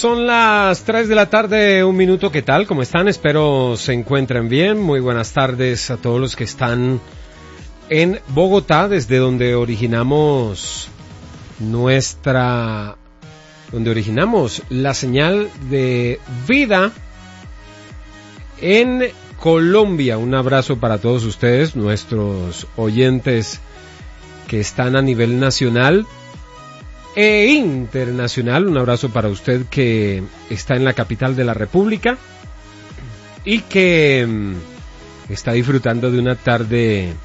Son las 3 de la tarde, 1 minuto. ¿Qué tal? ¿Cómo están? Espero se encuentren bien. Muy buenas tardes a todos los que están en Bogotá, desde donde originamos la señal de vida en Colombia. Un abrazo para todos ustedes, nuestros oyentes que están a nivel nacional e internacional. Un abrazo para usted que está en la capital de la República y que está disfrutando de una tarde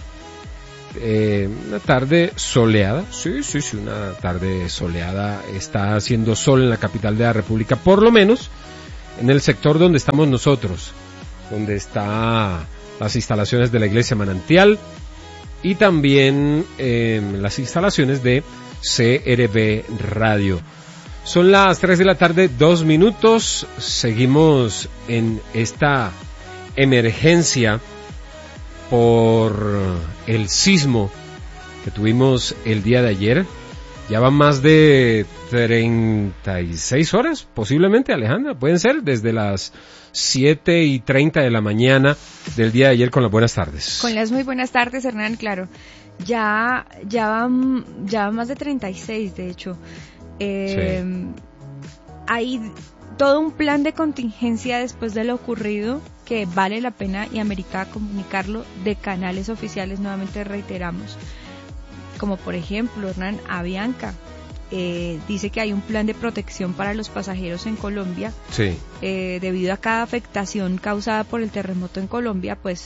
soleada. Sí, una tarde soleada. Está haciendo sol en la capital de la República, por lo menos en el sector donde estamos nosotros, donde están las instalaciones de la Iglesia Manantial y también las instalaciones de CRB Radio. Son las 3 de la tarde, 2 minutos. Seguimos en esta emergencia por el sismo que tuvimos el día de ayer. Ya van más de 36 horas, posiblemente, Alejandra. Pueden ser desde las 7:30 de la mañana del día de ayer. Con las buenas tardes. Con las muy buenas tardes, Hernán, claro. Ya van más de 36, de hecho. Sí. Hay todo un plan de contingencia después de lo ocurrido que vale la pena y amerita comunicarlo de canales oficiales. Nuevamente reiteramos, como por ejemplo, Hernán, Avianca dice que hay un plan de protección para los pasajeros en Colombia. Sí. Debido a cada afectación causada por el terremoto en Colombia, pues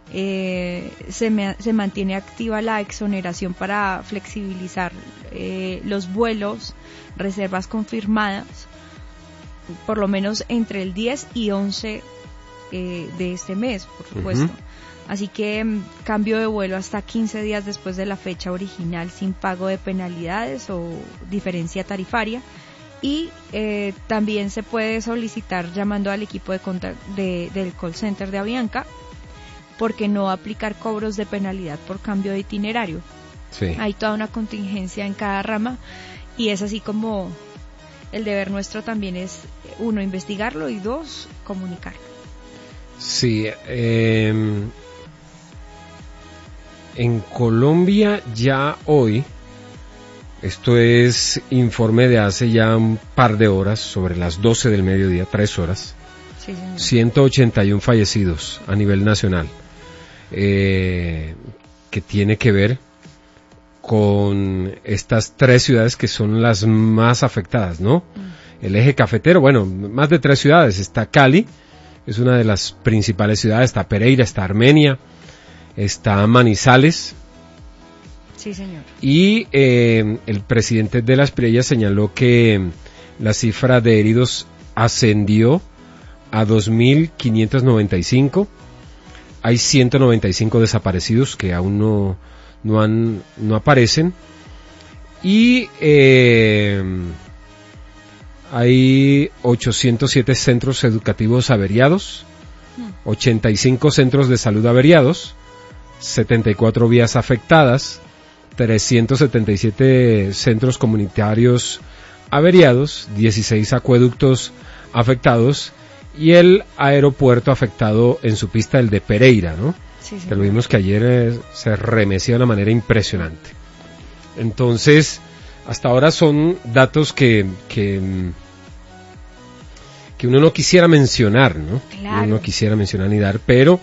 se mantiene activa la exoneración para flexibilizar los vuelos, reservas confirmadas, por lo menos entre el 10 y 11 de este mes, por supuesto. Uh-huh. Así que cambio de vuelo hasta 15 días después de la fecha original, sin pago de penalidades o diferencia tarifaria. Y también se puede solicitar llamando al equipo del call center de Avianca, porque no va a aplicar cobros de penalidad por cambio de itinerario. Sí. Hay toda una contingencia en cada rama y es así como el deber nuestro también es, 1, investigarlo y 2, comunicarlo. Sí, en Colombia ya hoy, esto es informe de hace ya un par de horas, sobre las 12 del mediodía, 3 horas, sí, señor. 181 fallecidos a nivel nacional, que tiene que ver con estas 3 ciudades que son las más afectadas, ¿no? El eje cafetero, bueno, más de 3 ciudades. Está Cali, es una de las principales ciudades. Está Pereira, está Armenia, está Manizales. Sí, señor. Y el presidente de las Pirellas señaló que la cifra de heridos ascendió a 2.595. Hay 195 desaparecidos que aún no aparecen. Y hay 807 centros educativos averiados, 85 centros de salud averiados, 74 vías afectadas, 377 centros comunitarios averiados, 16 acueductos afectados y el aeropuerto afectado en su pista, el de Pereira, ¿no? Sí, sí. Que lo vimos que ayer se remecía de una manera impresionante. Entonces, hasta ahora son datos que uno no quisiera mencionar, ¿no? Claro. Uno no quisiera mencionar ni dar, pero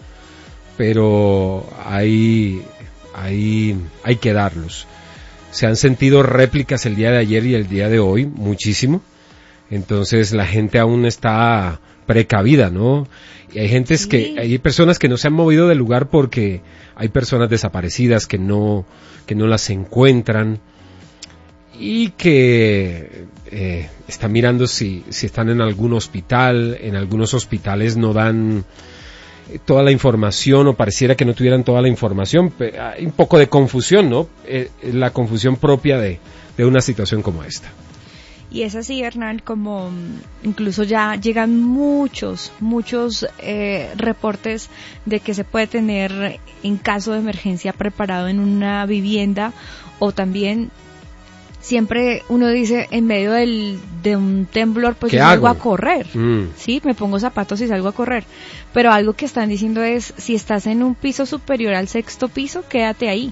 hay que darlos. Se han sentido réplicas el día de ayer y el día de hoy, muchísimo. Entonces la gente aún está precavida, ¿no? Y hay personas que no se han movido del lugar porque hay personas desaparecidas que no las encuentran y que están mirando si están en algún hospital. En algunos hospitales no dan toda la información, o pareciera que no tuvieran toda la información. Hay un poco de confusión, ¿no? La confusión propia de una situación como esta. Y es así, Hernán, como incluso ya llegan muchos reportes de que se puede tener, en caso de emergencia, preparado en una vivienda, o también siempre uno dice en medio de un temblor, pues ¿qué yo salgo hago? a correr, ¿sí? Me pongo zapatos y salgo a correr. Pero algo que están diciendo es, si estás en un piso superior al 6º piso, quédate ahí.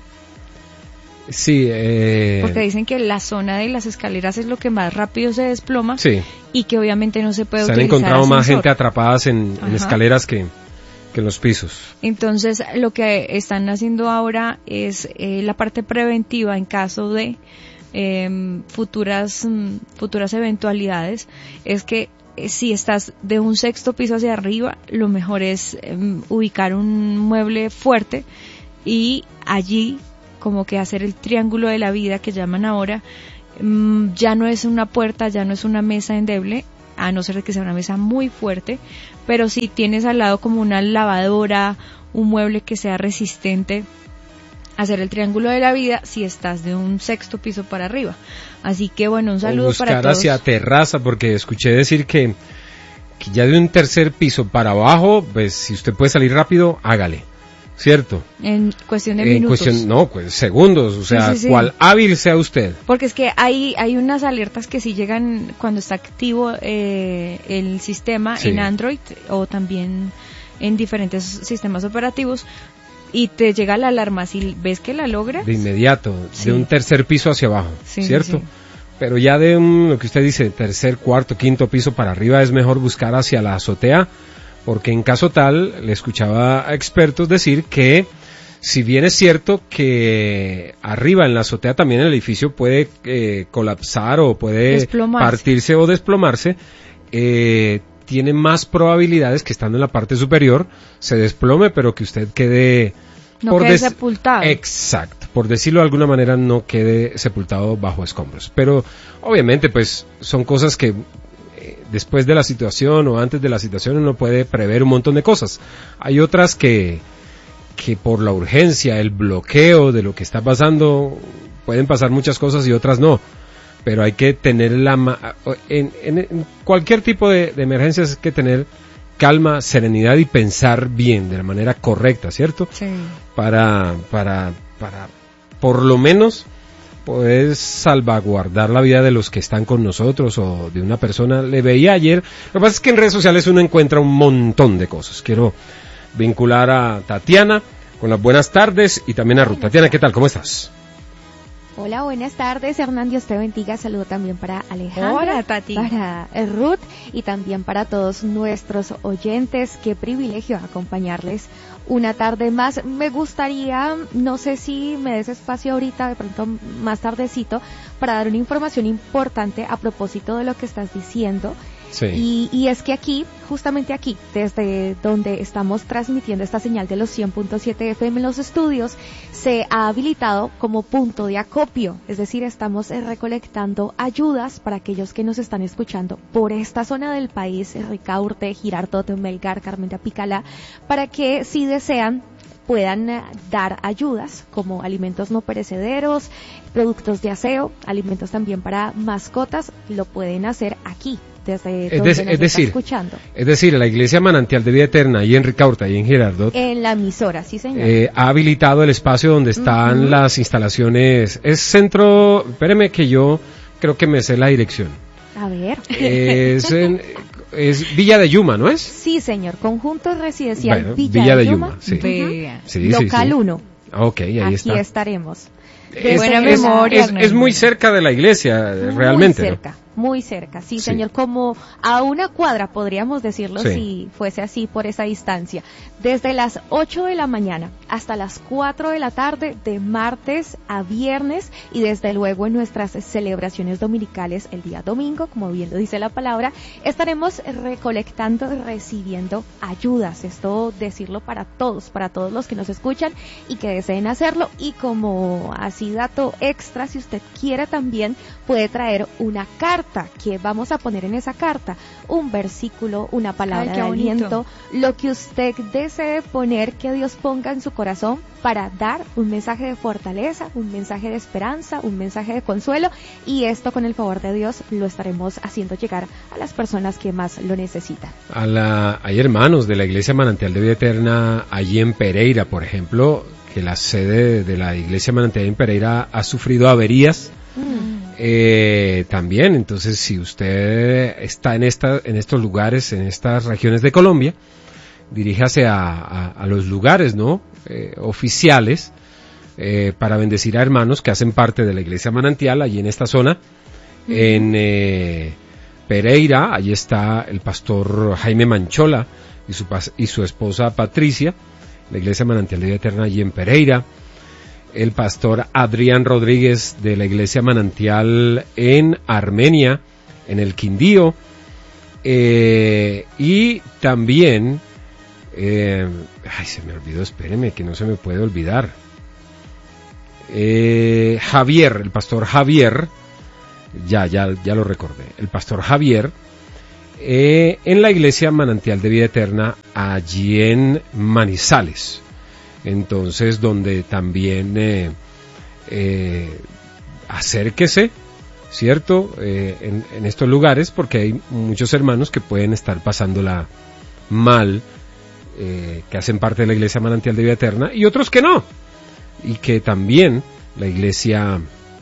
Sí, porque dicen que la zona de las escaleras es lo que más rápido se desploma, sí. Y que obviamente no se puede Se han utilizar encontrado más ascensor. gente atrapadas en escaleras que en los pisos. Entonces, lo que están haciendo ahora es la parte preventiva en caso de futuras eventualidades, es que si estás de un 6º piso hacia arriba, lo mejor es ubicar un mueble fuerte y allí como que hacer el triángulo de la vida que llaman ahora. Ya no es una puerta, ya no es una mesa endeble, a no ser que sea una mesa muy fuerte, pero si tienes al lado como una lavadora, un mueble que sea resistente, hacer el triángulo de la vida si estás de un 6º piso para arriba. Así que bueno, un saludo para todos. Buscar hacia terraza, porque escuché decir que ya de un 3er piso para abajo, pues si usted puede salir rápido, hágale, ¿cierto? En cuestión de minutos. Pues segundos, o sea, sí. cual hábil sea usted. Porque es que hay unas alertas que sí llegan cuando está activo el sistema en Android o también en diferentes sistemas operativos, y te llega la alarma, si ves que la logras. De inmediato, de un 3er piso hacia abajo, ¿cierto? Sí. Pero ya de lo que usted dice, 3er, 4º, 5º piso para arriba, es mejor buscar hacia la azotea, porque en caso tal, le escuchaba a expertos decir que, si bien es cierto que arriba en la azotea también el edificio puede colapsar o puede partirse o desplomarse, tiene más probabilidades que estando en la parte superior se desplome, pero que usted quede... No quede sepultado. Exacto, por decirlo de alguna manera, no quede sepultado bajo escombros. Pero obviamente pues son cosas que después de la situación o antes de la situación uno puede prever un montón de cosas. Hay otras que por la urgencia, el bloqueo de lo que está pasando, pueden pasar muchas cosas y otras no. Pero hay que tener en cualquier tipo de emergencias hay que tener calma, serenidad y pensar bien, de la manera correcta, ¿cierto? Sí. Para por lo menos poder salvaguardar la vida de los que están con nosotros o de una persona. Le veía ayer, lo que pasa es que en redes sociales uno encuentra un montón de cosas. Quiero vincular a Tatiana con las buenas tardes y también a Ruth. Tatiana, ¿qué tal? ¿Cómo estás? Hola, buenas tardes, Hernán, Dios te bendiga. Saludo también para Alejandra, hola, Tati, para Ruth y también para todos nuestros oyentes. Qué privilegio acompañarles una tarde más. Me gustaría, no sé si me des espacio ahorita, de pronto más tardecito, para dar una información importante a propósito de lo que estás diciendo. Sí. Y es que aquí, justamente aquí, desde donde estamos transmitiendo esta señal de los 100.7 FM en los estudios, se ha habilitado como punto de acopio, es decir, estamos recolectando ayudas para aquellos que nos están escuchando por esta zona del país, Ricaurte, Girardot, Melgar, Carmen de Apicalá, para que si desean puedan dar ayudas como alimentos no perecederos, productos de aseo, alimentos también para mascotas, lo pueden hacer aquí. Desde donde nos está escuchando. Es decir, la Iglesia Manantial de Vida Eterna, ahí en Ricaurte, ahí en Girardot, en la emisora, sí señor, ha habilitado el espacio donde están las instalaciones. Es centro, espéreme que yo creo que me sé la dirección. A ver. Es Villa de Yuma, ¿no es? Sí señor, conjunto residencial, bueno, Villa de Yuma, sí. Sí, local 1. Ok, ahí aquí está. estaremos. Buena memoria. Es muy cerca de la iglesia, realmente. Muy cerca. ¿no? Muy cerca, sí, señor, como a una cuadra podríamos decirlo, si fuese así por esa distancia. Desde las 8 de la mañana hasta las 4 de la tarde, de martes a viernes, y desde luego en nuestras celebraciones dominicales el día domingo, como bien lo dice la palabra, estaremos recolectando y recibiendo ayudas. Esto decirlo para todos los que nos escuchan y que deseen hacerlo. Y como así dato extra, si usted quiere también puede traer una carta que vamos a poner en esa carta, un versículo, una palabra de aliento, lo que usted desee poner, que Dios ponga en su corazón para dar un mensaje de fortaleza, un mensaje de esperanza, un mensaje de consuelo, y esto con el favor de Dios lo estaremos haciendo llegar a las personas que más lo necesitan. Hay hermanos de la Iglesia Manantial de Vida Eterna allí en Pereira, por ejemplo, que la sede de la Iglesia Manantial en Pereira ha sufrido averías También, entonces, si usted está en estos lugares, en estas regiones de Colombia, diríjase a los lugares, ¿no? Oficiales, para bendecir a hermanos que hacen parte de la Iglesia Manantial, allí en esta zona. En Pereira, allí está el pastor Jaime Manchola y su esposa Patricia, la Iglesia Manantial de Vida Eterna allí en Pereira. El pastor Adrián Rodríguez de la Iglesia Manantial en Armenia, en el Quindío. Y también, se me olvidó, espéreme, que no se me puede olvidar. Javier, el pastor Javier, ya lo recordé, el pastor Javier, en la Iglesia Manantial de Vida Eterna, allí en Manizales. Entonces, donde también acérquese, ¿cierto? En estos lugares, porque hay muchos hermanos que pueden estar pasándola mal, que hacen parte de la Iglesia Manantial de Vida Eterna, y otros que no, y que también la Iglesia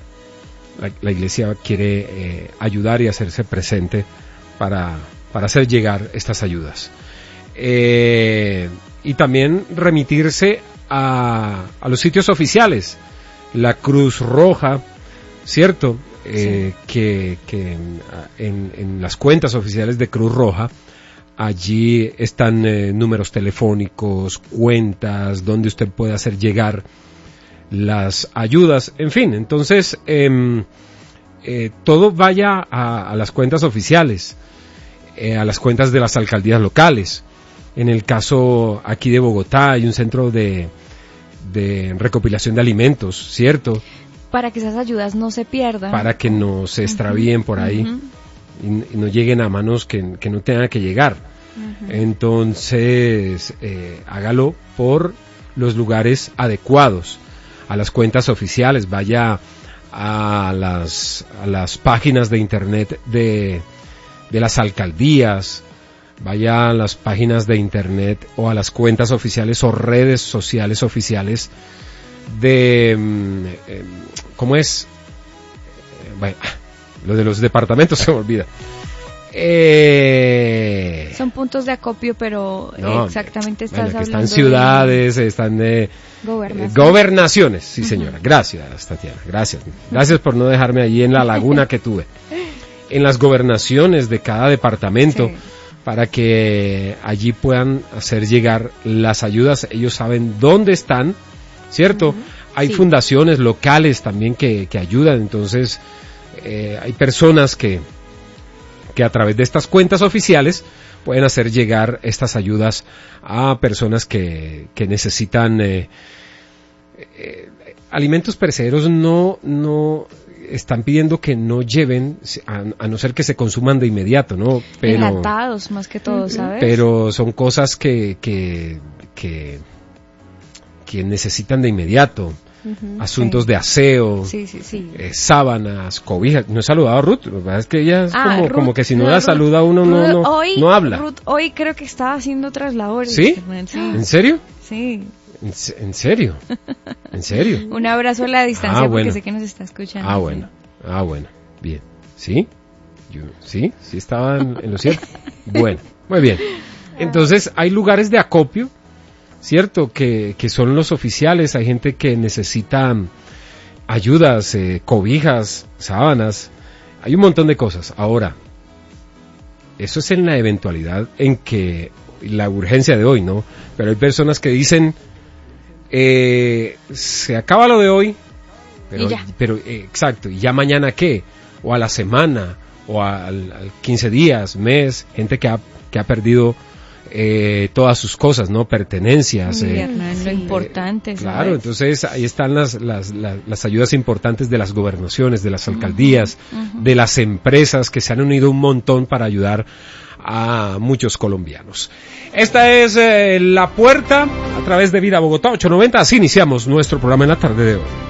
quiere ayudar y hacerse presente para hacer llegar estas ayudas. Y también remitirse a los sitios oficiales, la Cruz Roja, ¿cierto? Sí. Que en las cuentas oficiales de Cruz Roja, allí están números telefónicos, cuentas, donde usted puede hacer llegar las ayudas, en fin, entonces todo vaya a las cuentas oficiales, a las cuentas de las alcaldías locales. En el caso aquí de Bogotá hay un centro de recopilación de alimentos, ¿cierto? Para que esas ayudas no se pierdan. Para que no se extravíen por ahí y no lleguen a manos que no tengan que llegar. Entonces, hágalo por los lugares adecuados, a las cuentas oficiales, vaya a las páginas de internet de las alcaldías, vaya a las páginas de internet o a las cuentas oficiales o redes sociales oficiales de ¿cómo es? Bueno, lo de los departamentos se me olvida. Son puntos de acopio, pero no, exactamente estás hablando. Están ciudades, están gobernaciones, sí señora. Gracias, Tatiana, gracias por no dejarme allí en la laguna que tuve. En las gobernaciones de cada departamento, sí, para que allí puedan hacer llegar las ayudas. Ellos saben dónde están, ¿cierto? Hay fundaciones locales también que ayudan, entonces hay personas que a través de estas cuentas oficiales pueden hacer llegar estas ayudas a personas que necesitan alimentos perecederos. No están pidiendo que no lleven, a no ser que se consuman de inmediato, ¿no? Pero enlatados más que todo, ¿sabes? Pero son cosas que necesitan de inmediato. Asuntos de aseo, sábanas, cobijas. No he saludado a Ruth, lo que pasa es que ella es como que si no la saluda uno no habla. Ruth hoy creo que estaba haciendo otras labores. ¿Sí? ¿En serio? Sí. ¿En serio? ¿En serio? Un abrazo a la distancia porque sé que nos está escuchando. Bueno, bien. ¿Sí? Sí estaba en lo cierto. Bueno, muy bien. Entonces hay lugares de acopio, ¿cierto? Que son los oficiales. Hay gente que necesita ayudas, cobijas, sábanas. Hay un montón de cosas. Ahora, eso es en la eventualidad en que la urgencia de hoy, ¿no? Pero hay personas que dicen, se acaba lo de hoy, pero exacto, ¿y ya mañana qué? O a la semana, o al 15 días, mes, gente que ha perdido todas sus cosas, ¿no? Pertenencias. Lo importante, ¿sabes? Claro, entonces ahí están las ayudas importantes de las gobernaciones, de las alcaldías, de las empresas que se han unido un montón para ayudar a muchos colombianos. Esta es La Puerta a través de Vida Bogotá 890. Así iniciamos nuestro programa en la tarde de hoy.